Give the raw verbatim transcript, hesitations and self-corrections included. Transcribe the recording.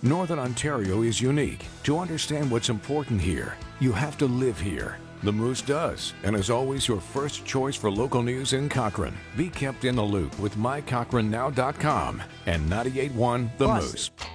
Northern Ontario is unique. To understand what's important here, you have to live here. The Moose does, and is always your first choice for local news in Cochrane. Be kept in the loop with my cochrane now dot com and ninety-eight point one The Plus, Moose.